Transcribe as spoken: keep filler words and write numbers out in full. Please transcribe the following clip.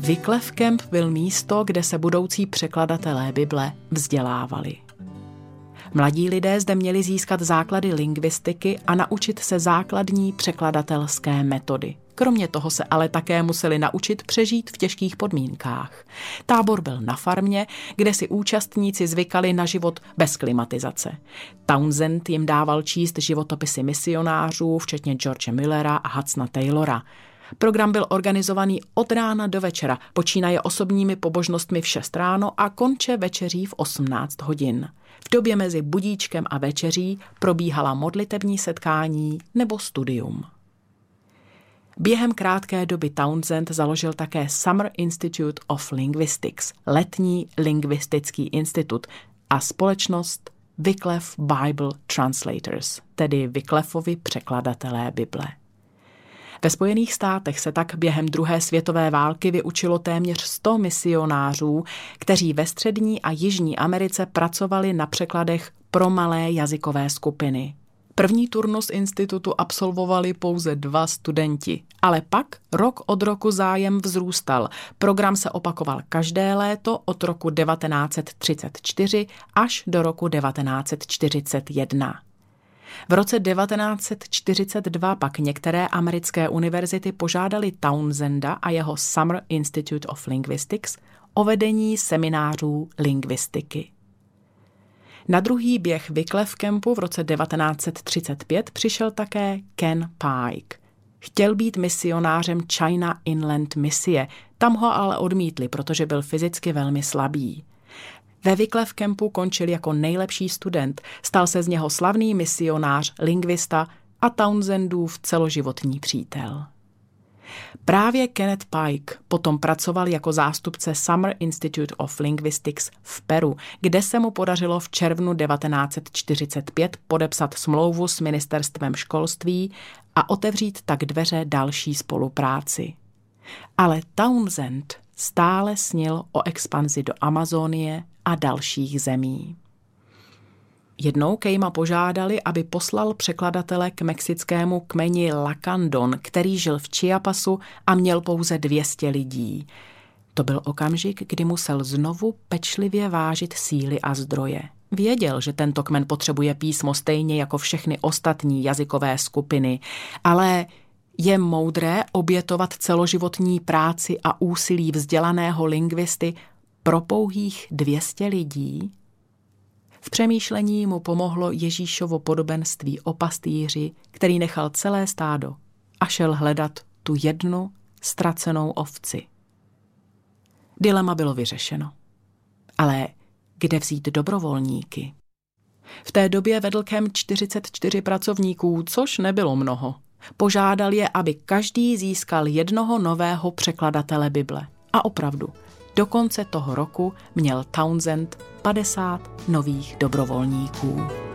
Wycliffe Camp byl místo, kde se budoucí překladatelé Bible vzdělávali. Mladí lidé zde měli získat základy lingvistiky a naučit se základní překladatelské metody. Kromě toho se ale také museli naučit přežít v těžkých podmínkách. Tábor byl na farmě, kde si účastníci zvykali na život bez klimatizace. Townsend jim dával číst životopisy misionářů, včetně George Millera a Hudsona Taylora. Program byl organizovaný od rána do večera, počínaje osobními pobožnostmi v šest ráno a konče večeří v osmnáct hodin. V době mezi budíčkem a večeří probíhala modlitební setkání nebo studium. Během krátké doby Townsend založil také Summer Institute of Linguistics, letní lingvistický institut, a společnost Wycliffe Bible Translators, tedy Wycliffeovi překladatelé Bible. Ve Spojených státech se tak během druhé světové války vyučilo téměř sto misionářů, kteří ve střední a jižní Americe pracovali na překladech pro malé jazykové skupiny. První turnus institutu absolvovali pouze dva studenti, ale pak rok od roku zájem vzrůstal. Program se opakoval každé léto od roku devatenáct set třicet čtyři až do roku devatenáct set čtyřicet jedna. V roce devatenáct set čtyřicet dva pak některé americké univerzity požádali Townsenda a jeho Summer Institute of Linguistics o vedení seminářů lingvistiky. Na druhý běh Wycliffe Campu v roce devatenáct set třicet pět přišel také Ken Pike. Chtěl být misionářem China Inland misie, tam ho ale odmítli, protože byl fyzicky velmi slabý. Ve Wycliffe Campu končil jako nejlepší student, stal se z něho slavný misionář, lingvista a Townsendův celoživotní přítel. Právě Kenneth Pike potom pracoval jako zástupce Summer Institute of Linguistics v Peru, kde se mu podařilo v červnu devatenáct set čtyřicet pět podepsat smlouvu s ministerstvem školství a otevřít tak dveře další spolupráci. Ale Townsend stále snil o expanzi do Amazonie a dalších zemí. Jednou Kejma požádali, aby poslal překladatele k mexickému kmeni Lacandon, který žil v Chiapasu a měl pouze dvě stě lidí. To byl okamžik, kdy musel znovu pečlivě vážit síly a zdroje. Věděl, že tento kmen potřebuje písmo stejně jako všechny ostatní jazykové skupiny, ale je moudré obětovat celoživotní práci a úsilí vzdělaného lingvisty pro pouhých dvě stě lidí? V přemýšlení mu pomohlo Ježíšovo podobenství o pastýři, který nechal celé stádo a šel hledat tu jednu ztracenou ovci. Dilema bylo vyřešeno. Ale kde vzít dobrovolníky? V té době vedl Camp čtyřicet čtyři pracovníků, což nebylo mnoho. Požádal je, aby každý získal jednoho nového překladatele Bible. A opravdu, do konce toho roku měl Townsend padesát nových dobrovolníků.